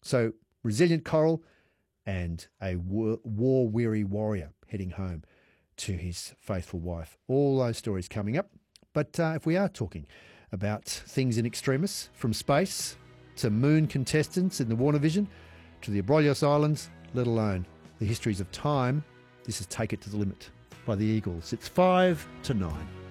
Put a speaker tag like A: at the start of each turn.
A: So resilient coral and a war-weary warrior heading home to his faithful wife. All those stories coming up. But if we are talking about things in extremis, from space to moon contestants in the Warner Vision to the Abrolhos Islands, let alone the histories of time, this is Take It to the Limit by the Eagles. It's 5 to 9.